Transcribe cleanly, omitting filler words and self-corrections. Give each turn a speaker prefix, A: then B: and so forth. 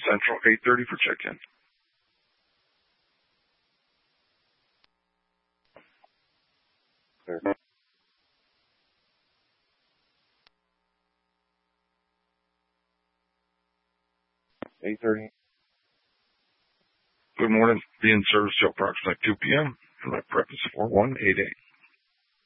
A: Central, 8:30 for check-in.
B: Clear. 8:30.
A: Good morning. Be in service till approximately 2 p.m. and my prep is 4188.